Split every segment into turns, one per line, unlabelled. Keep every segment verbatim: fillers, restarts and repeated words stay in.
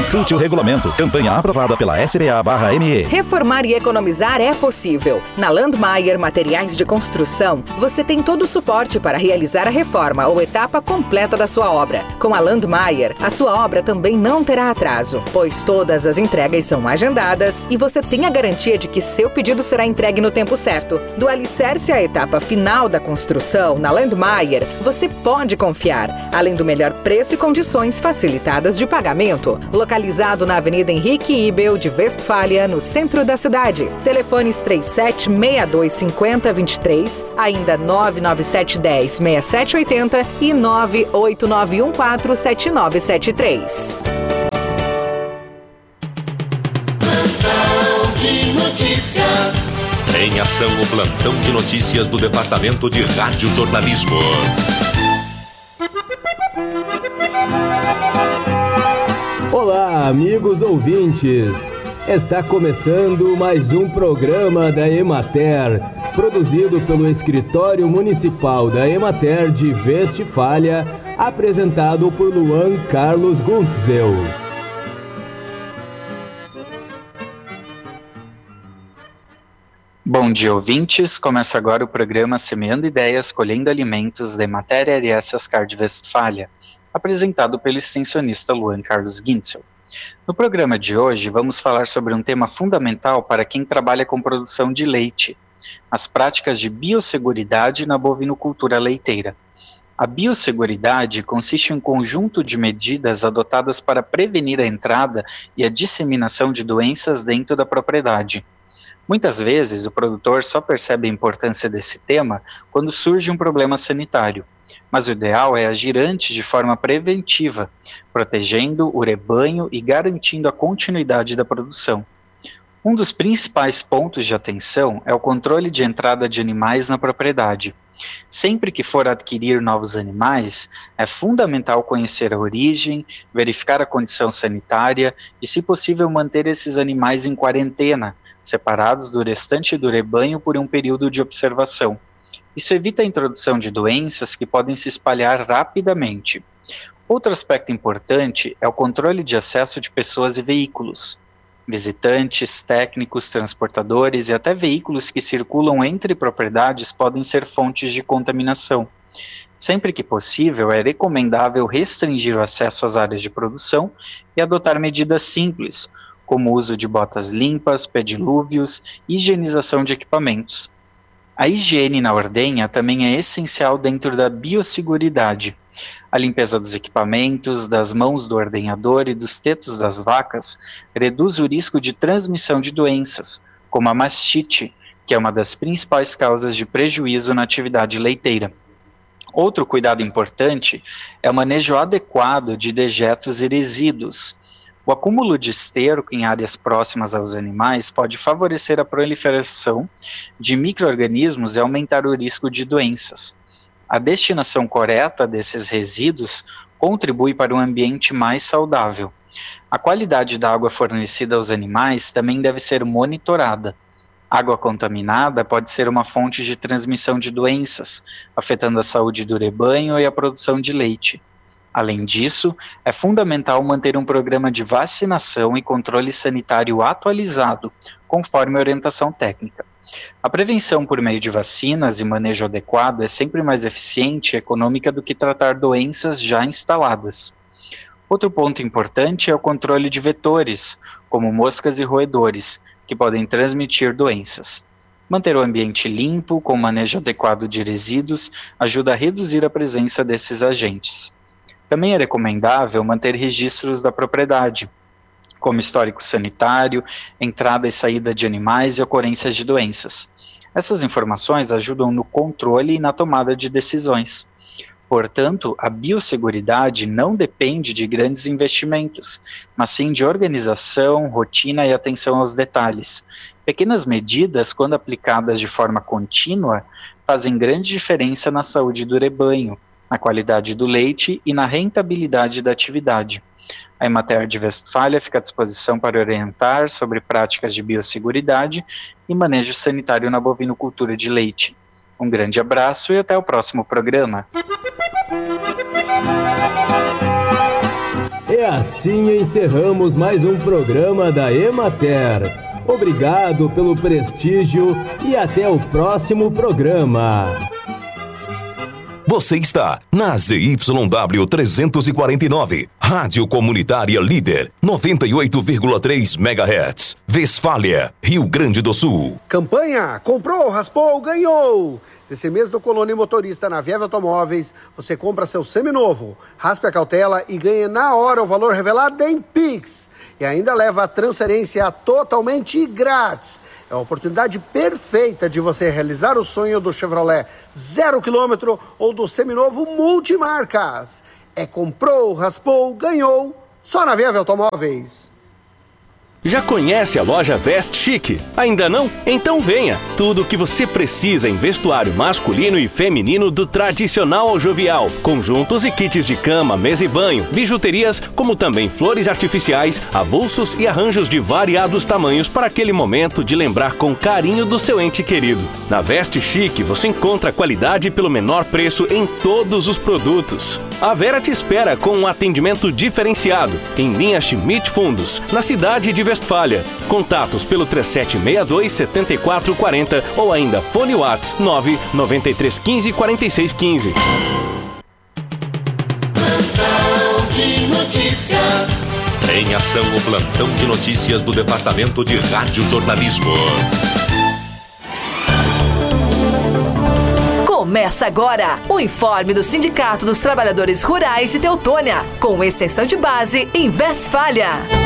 Consulte o regulamento. Campanha aprovada pela S B A barra M E.
Reformar e economizar é possível. Na Landmaier Materiais de Construção, você tem todo o suporte para realizar a reforma ou etapa completa da sua obra. Com a Landmaier, a sua obra também não terá atraso, pois todas as entregas são agendadas e você tem a garantia de que seu pedido será entregue no tempo certo. Do alicerce à etapa final da construção, na Landmaier, você pode confiar, além do melhor preço e condições facilitadas de pagamento. Localizado na Avenida Henrique Ibel de Westfália, no centro da cidade. Telefones três sete seis dois cinco zero dois três, ainda nove nove sete um zero seis sete oito zero e nove oito nove um quatro sete nove sete três.
Plantão de notícias.
Em ação, o plantão de notícias do Departamento de Rádio Jornalismo.
Olá, amigos ouvintes! Está começando mais um programa da Emater, produzido pelo Escritório Municipal da Emater de Westfália, apresentado por Luan Carlos Guntzel.
Bom dia, ouvintes! Começa agora o programa Semeando Ideias, Colhendo Alimentos da Emater R S Ascar de Westfália, apresentado pelo extensionista Luan Carlos Guntzel. No programa de hoje, vamos falar sobre um tema fundamental para quem trabalha com produção de leite, as práticas de biosseguridade na bovinocultura leiteira. A biosseguridade consiste em um conjunto de medidas adotadas para prevenir a entrada e a disseminação de doenças dentro da propriedade. Muitas vezes, o produtor só percebe a importância desse tema quando surge um problema sanitário, mas o ideal é agir antes de forma preventiva, protegendo o rebanho e garantindo a continuidade da produção. Um dos principais pontos de atenção é o controle de entrada de animais na propriedade. Sempre que for adquirir novos animais, é fundamental conhecer a origem, verificar a condição sanitária e, se possível, manter esses animais em quarentena, separados do restante do rebanho por um período de observação. Isso evita a introdução de doenças que podem se espalhar rapidamente. Outro aspecto importante é o controle de acesso de pessoas e veículos. Visitantes, técnicos, transportadores e até veículos que circulam entre propriedades podem ser fontes de contaminação. Sempre que possível, é recomendável restringir o acesso às áreas de produção e adotar medidas simples, como o uso de botas limpas, pedilúvios e higienização de equipamentos. A higiene na ordenha também é essencial dentro da biosseguridade. A limpeza dos equipamentos, das mãos do ordenhador e dos tetos das vacas reduz o risco de transmissão de doenças, como a mastite, que é uma das principais causas de prejuízo na atividade leiteira. Outro cuidado importante é o manejo adequado de dejetos e resíduos. O acúmulo de esterco em áreas próximas aos animais pode favorecer a proliferação de micro-organismos e aumentar o risco de doenças. A destinação correta desses resíduos contribui para um ambiente mais saudável. A qualidade da água fornecida aos animais também deve ser monitorada. Água contaminada pode ser uma fonte de transmissão de doenças, afetando a saúde do rebanho e a produção de leite. Além disso, é fundamental manter um programa de vacinação e controle sanitário atualizado, conforme a orientação técnica. A prevenção por meio de vacinas e manejo adequado é sempre mais eficiente e econômica do que tratar doenças já instaladas. Outro ponto importante é o controle de vetores, como moscas e roedores, que podem transmitir doenças. Manter o ambiente limpo, com manejo adequado de resíduos, ajuda a reduzir a presença desses agentes. Também é recomendável manter registros da propriedade, como histórico sanitário, entrada e saída de animais e ocorrências de doenças. Essas informações ajudam no controle e na tomada de decisões. Portanto, a biosseguridade não depende de grandes investimentos, mas sim de organização, rotina e atenção aos detalhes. Pequenas medidas, quando aplicadas de forma contínua, fazem grande diferença na saúde do rebanho, na qualidade do leite e na rentabilidade da atividade. A Emater de Westfália fica à disposição para orientar sobre práticas de biosseguridade e manejo sanitário na bovinocultura de leite. Um grande abraço e até o próximo programa.
E assim encerramos mais um programa da Emater. Obrigado pelo prestígio e até o próximo programa.
Você está na Z Y W trezentos e quarenta e nove, Rádio Comunitária Líder, noventa e oito vírgula três megahertz, Westfália, Rio Grande do Sul.
Campanha, comprou, raspou, ganhou! Nesse mês do Colônia Motorista na Vieve Automóveis, você compra seu seminovo, raspe a cautela e ganha na hora o valor revelado em Pix. E ainda leva a transferência totalmente grátis. É a oportunidade perfeita de você realizar o sonho do Chevrolet zero quilômetro ou do seminovo multimarcas. É comprou, raspou, ganhou, só na Vieve Automóveis.
Já conhece a loja Vest Chic? Ainda não? Então venha! Tudo o que você precisa em vestuário masculino e feminino do tradicional ao jovial. Conjuntos e kits de cama, mesa e banho, bijuterias, como também flores artificiais, avulsos e arranjos de variados tamanhos para aquele momento de lembrar com carinho do seu ente querido. Na Vest Chic você encontra qualidade pelo menor preço em todos os produtos. A Vera te espera com um atendimento diferenciado em linha Schmidt Fundos, na cidade de Westfália. Contatos pelo três sete seis dois, sete quatro quatro zero ou ainda fone WhatsApp nove nove três um cinco, quatro seis um cinco.
Plantão de notícias.
Em ação, o plantão de notícias do Departamento de Rádio Jornalismo.
Começa agora o informe do Sindicato dos Trabalhadores Rurais de Teutônia, com extensão de base em Westfália.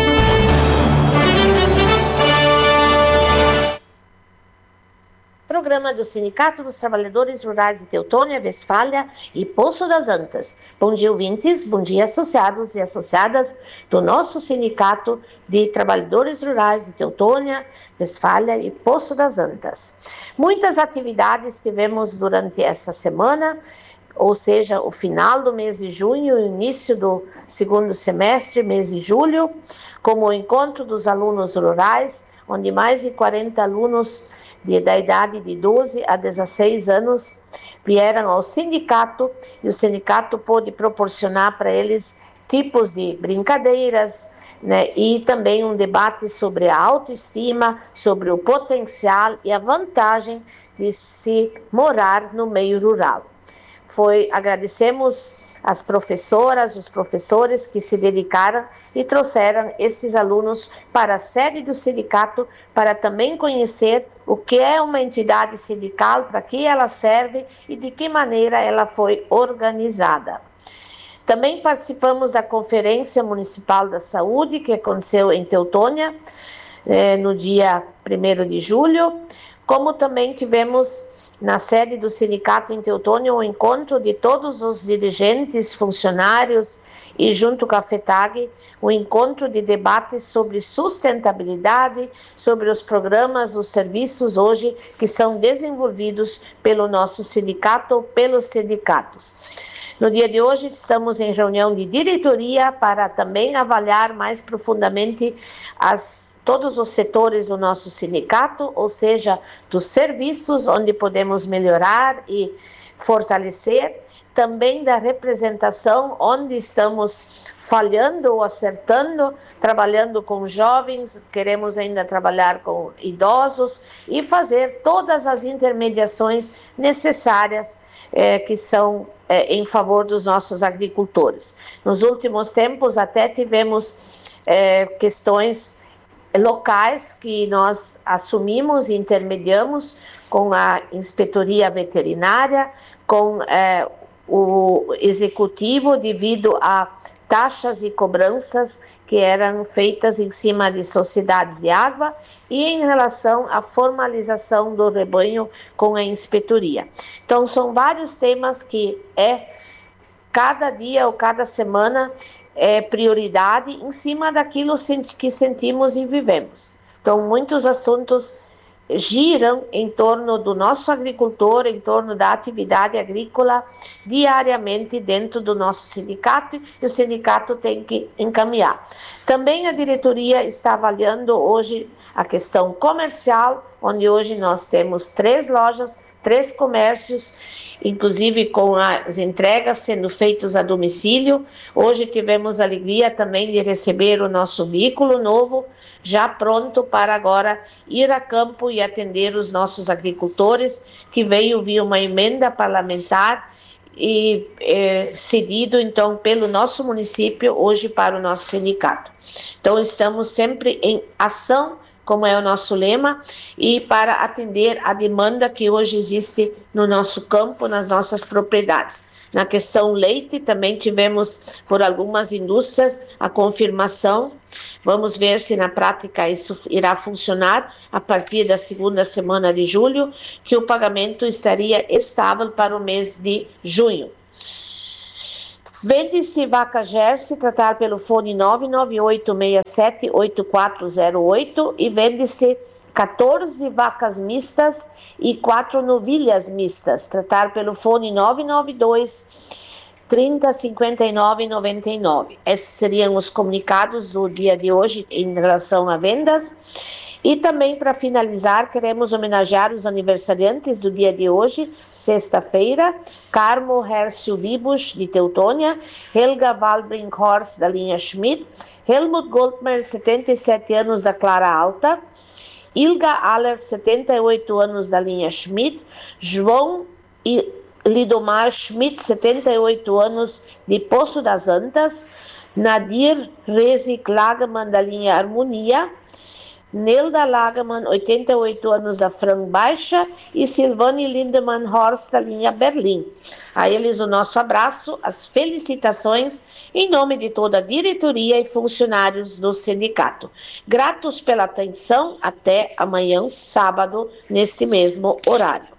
Programa do Sindicato dos Trabalhadores Rurais de Teutônia, Westfália e Poço das Antas. Bom dia, ouvintes, bom dia, associados e associadas do nosso Sindicato de Trabalhadores Rurais de Teutônia, Westfália e Poço das Antas. Muitas atividades tivemos durante essa semana, ou seja, o final do mês de junho e o início do segundo semestre, mês de julho, como o encontro dos alunos rurais, onde mais de quarenta alunos de, da idade de doze a dezesseis anos vieram ao sindicato e o sindicato pôde proporcionar para eles tipos de brincadeiras, né, e também um debate sobre a autoestima, sobre o potencial e a vantagem de se morar no meio rural. Foi, agradecemos as professoras, os professores que se dedicaram e trouxeram esses alunos para a sede do sindicato para também conhecer o que é uma entidade sindical, para que ela serve e de que maneira ela foi organizada. Também participamos da Conferência Municipal da Saúde, que aconteceu em Teutônia, eh, no dia primeiro de julho, como também tivemos na sede do sindicato em Teutônia um encontro de todos os dirigentes, funcionários e junto com a FETAG, um encontro de debates sobre sustentabilidade, sobre os programas, os serviços hoje que são desenvolvidos pelo nosso sindicato ou pelos sindicatos. No dia de hoje estamos em reunião de diretoria para também avaliar mais profundamente as, todos os setores do nosso sindicato, ou seja, dos serviços onde podemos melhorar e fortalecer, também da representação onde estamos falhando ou acertando, trabalhando com jovens, queremos ainda trabalhar com idosos e fazer todas as intermediações necessárias É, que são é, em favor dos nossos agricultores. Nos últimos tempos até tivemos é, questões locais que nós assumimos e intermediamos com a inspetoria veterinária, com é, o executivo devido a taxas e cobranças que eram feitas em cima de sociedades de água e em relação à formalização do rebanho com a inspetoria. Então, são vários temas que é, cada dia ou cada semana, é prioridade em cima daquilo que sentimos e vivemos. Então, muitos assuntos giram em torno do nosso agricultor, em torno da atividade agrícola diariamente dentro do nosso sindicato e o sindicato tem que encaminhar. Também a diretoria está avaliando hoje a questão comercial, onde hoje nós temos três lojas, três comércios, inclusive com as entregas sendo feitas a domicílio. Hoje tivemos a alegria também de receber o nosso veículo novo, já pronto para agora ir a campo e atender os nossos agricultores, que veio via uma emenda parlamentar e é, cedido então pelo nosso município hoje para o nosso sindicato. Então estamos sempre em ação, como é o nosso lema, e para atender a demanda que hoje existe no nosso campo, nas nossas propriedades. Na questão leite, também tivemos por algumas indústrias a confirmação. Vamos ver se na prática isso irá funcionar a partir da segunda semana de julho, que o pagamento estaria estável para o mês de junho. Vende-se vaca Jersey, tratar pelo fone nove nove oito seis sete oito quatro zero oito, e vende-se quatorze vacas mistas e quatro novilhas mistas, tratar pelo fone nove nove dois trinta cinquenta e nove noventa e nove. Esses seriam os comunicados do dia de hoje em relação a vendas. E também, para finalizar, queremos homenagear os aniversariantes do dia de hoje, sexta-feira: Carmo Hercio Vibus, de Teutônia, Helga Walbringhorst, da linha Schmidt, Helmut Goldmer, setenta e sete anos, da Clara Alta, Ilga Allert, setenta e oito anos, da linha Schmidt, João e Lidomar Schmidt, setenta e oito anos, de Poço das Antas, Nadir Rezik Lagemann, da linha Harmonia, Nelda Lagemann, oitenta e oito anos, da Frank Baixa, e Silvane Lindemann Horst, da linha Berlim. A eles o nosso abraço, as felicitações em nome de toda a diretoria e funcionários do sindicato. Gratos pela atenção, até amanhã, sábado, neste mesmo horário.